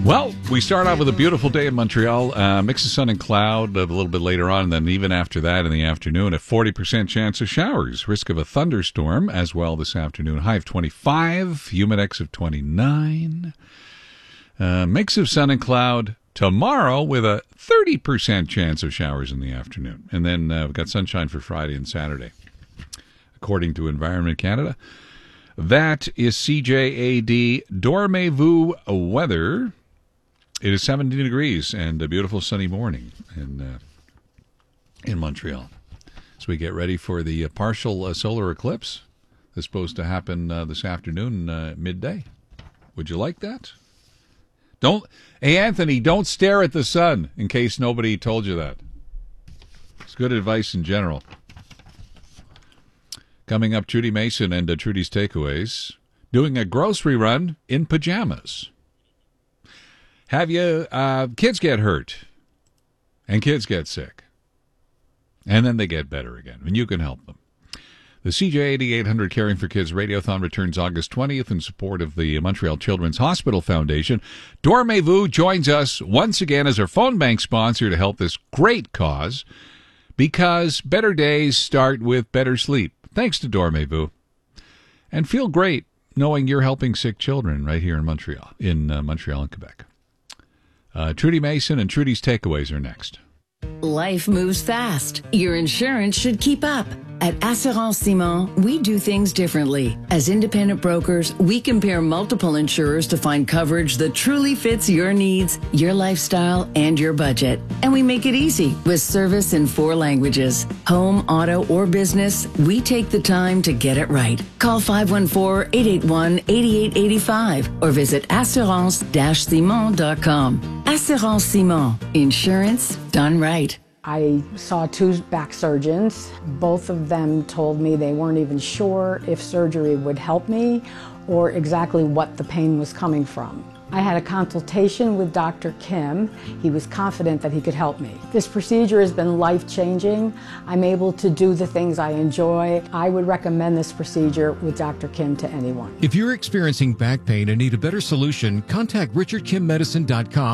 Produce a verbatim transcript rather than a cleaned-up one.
Well, we start off with a beautiful day in Montreal. Uh, mix of sun and cloud a little bit later on, and then even after that in the afternoon, a forty percent chance of showers. Risk of a thunderstorm as well this afternoon. High of twenty-five, humidex of twenty-nine. Uh, mix of sun and cloud tomorrow with a thirty percent chance of showers in the afternoon. And then uh, we've got sunshine for Friday and Saturday, according to Environment Canada. That is C J A D Dormez-vous weather. It is seventy degrees and a beautiful sunny morning in uh, in Montreal. So we get ready for the uh, partial uh, solar eclipse that's supposed to happen uh, this afternoon, uh, midday. Would you like that? Don't, hey Anthony, don't stare at the sun. In case nobody told you that. It's good advice in general. Coming up, Trudy Mason and uh, Trudy's Takeaways doing a grocery run in pajamas. Have you, uh, kids get hurt, and kids get sick, and then they get better again, and you can help them. The C J eighty-eight hundred Caring for Kids Radiothon returns August twentieth in support of the Montreal Children's Hospital Foundation. Dormez-vous joins us once again as our phone bank sponsor to help this great cause, because better days start with better sleep. Thanks to Dormez-vous. And feel great knowing you're helping sick children right here in Montreal, in uh, Montreal and Quebec. Uh, Trudy Mason and Trudy's Takeaways are next. Life moves fast. Your insurance should keep up. At Assurance Simon, we do things differently. As independent brokers, we compare multiple insurers to find coverage that truly fits your needs, your lifestyle, and your budget. And we make it easy with service in four languages. Home, auto, or business, we take the time to get it right. Call five one four, eight eight one, eight eight eight five or visit assurance dash simon dot com. Assurance Simon. Insurance done right. I saw two back surgeons. Both of them told me they weren't even sure if surgery would help me or exactly what the pain was coming from. I had a consultation with Doctor Kim. He was confident that he could help me. This procedure has been life-changing. I'm able to do the things I enjoy. I would recommend this procedure with Doctor Kim to anyone. If you're experiencing back pain and need a better solution, contact richard kim medicine dot com.